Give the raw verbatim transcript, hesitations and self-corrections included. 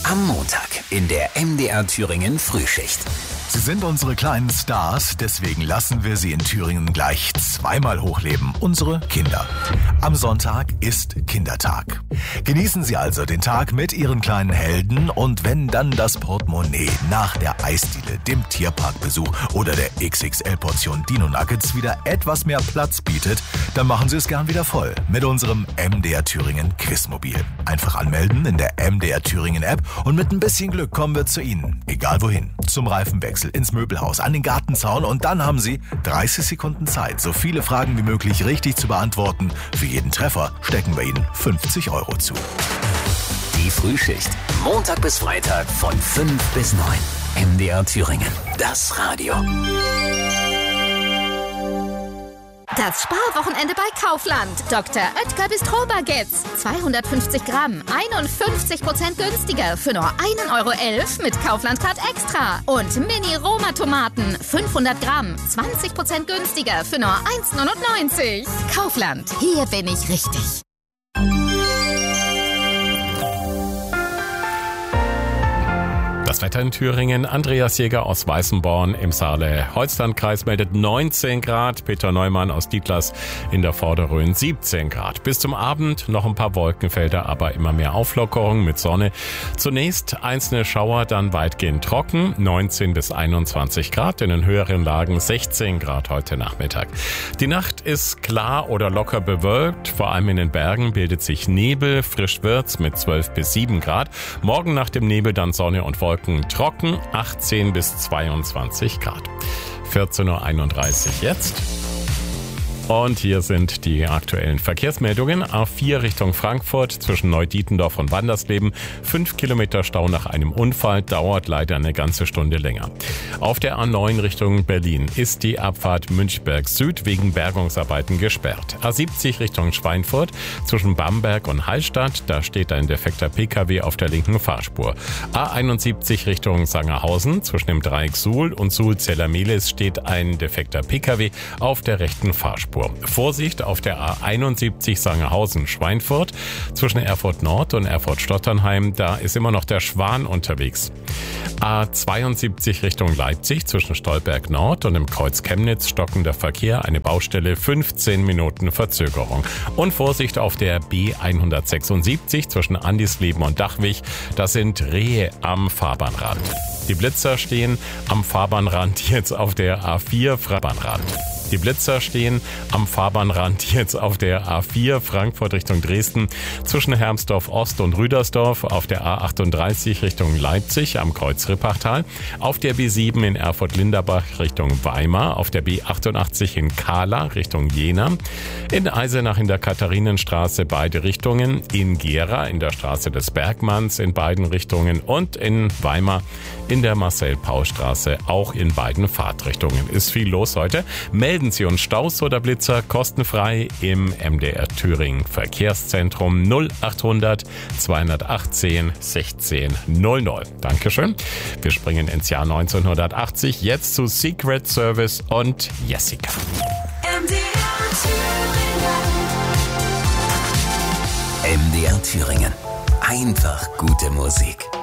Am Montag in der M D R Thüringen Frühschicht. Sie sind unsere kleinen Stars, deswegen lassen wir sie in Thüringen gleich zweimal hochleben. Unsere Kinder. Am Sonntag ist Kindertag. Genießen Sie also den Tag mit Ihren kleinen Helden und wenn dann das Portemonnaie nach der Eisdiele, dem Tierparkbesuch oder der X X L-Portion Dino Nuggets wieder etwas mehr Platz bietet, dann machen Sie es gern wieder voll mit unserem M D R Thüringen Quizmobil. Einfach anmelden in der M D R Thüringen App und mit ein bisschen Glück kommen wir zu Ihnen. Egal wohin. Zum Reifenwechsel, ins Möbelhaus, an den Gartenzaun und dann haben Sie dreißig Sekunden Zeit, so viele Fragen wie möglich richtig zu beantworten. Für jeden Treffer stecken wir Ihnen fünfzig Euro zu. Die Frühschicht. Montag bis Freitag von fünf bis neun. M D R Thüringen. Das Radio. Das Sparwochenende bei Kaufland. Doktor Oetker Bistro-Baguettes. zweihundertfünfzig Gramm. einundfünfzig Prozent günstiger für nur ein Euro elf mit Kaufland-Card Extra. Und Mini-Roma-Tomaten. fünfhundert Gramm. zwanzig Prozent günstiger für nur eins neunundneunzig. Kaufland. Hier bin ich richtig. Das Wetter in Thüringen. Andreas Jäger aus Weißenborn im Saale-Holzlandkreis meldet neunzehn Grad. Peter Neumann aus Dietlas in der Vorderrhön siebzehn Grad. Bis zum Abend noch ein paar Wolkenfelder, aber immer mehr Auflockerung mit Sonne. Zunächst einzelne Schauer, dann weitgehend trocken. neunzehn bis einundzwanzig Grad. In den höheren Lagen sechzehn Grad heute Nachmittag. Die Nacht ist klar oder locker bewölkt. Vor allem in den Bergen bildet sich Nebel. Frisch wird's mit zwölf bis sieben Grad. Morgen nach dem Nebel dann Sonne und Wolken. Trocken, achtzehn bis zweiundzwanzig Grad. vierzehn Uhr einunddreißig jetzt. Und hier sind die aktuellen Verkehrsmeldungen. A vier Richtung Frankfurt zwischen Neudietendorf und Wandersleben. Fünf Kilometer Stau nach einem Unfall, dauert leider eine ganze Stunde länger. Auf der A neun Richtung Berlin ist die Abfahrt Münchberg Süd wegen Bergungsarbeiten gesperrt. A siebzig Richtung Schweinfurt zwischen Bamberg und Hallstatt. Da steht ein defekter Pkw auf der linken Fahrspur. A einundsiebzig Richtung Sangerhausen zwischen dem Dreieck Suhl und Suhl-Zellermehlis steht ein defekter Pkw auf der rechten Fahrspur. Vorsicht auf der A einundsiebzig Sangerhausen-Schweinfurt zwischen Erfurt Nord und Erfurt-Stotternheim, da ist immer noch der Schwan unterwegs. A zweiundsiebzig Richtung Leipzig zwischen Stolberg Nord und dem Kreuz Chemnitz stockender Verkehr, eine Baustelle, fünfzehn Minuten Verzögerung. Und Vorsicht auf der B hundertsechsundsiebzig zwischen Andisleben und Dachwig, das sind Rehe am Fahrbahnrand. Die Blitzer stehen am Fahrbahnrand jetzt auf der A vier Fahrbahnrand. Die Blitzer stehen am Fahrbahnrand jetzt auf der A vier Frankfurt Richtung Dresden zwischen Hermsdorf Ost und Rüdersdorf, auf der A achtunddreißig Richtung Leipzig am Kreuz Rippachtal, auf der B sieben in Erfurt-Linderbach Richtung Weimar, auf der B achtundachtzig in Kahla Richtung Jena, in Eisenach in der Katharinenstraße beide Richtungen, in Gera in der Straße des Bergmanns in beiden Richtungen und in Weimar in der Marcel-Paul-Straße auch in beiden Fahrtrichtungen. Ist viel los heute. Melden Sie uns Staus oder Blitzer kostenfrei im M D R Thüringen Verkehrszentrum null achthundert zweihundertachtzehn sechzehn null null. Dankeschön. Wir springen ins Jahr neunzehnhundertachtzig. Jetzt zu Secret Service und Jessica. M D R Thüringen. M D R Thüringen. Einfach gute Musik.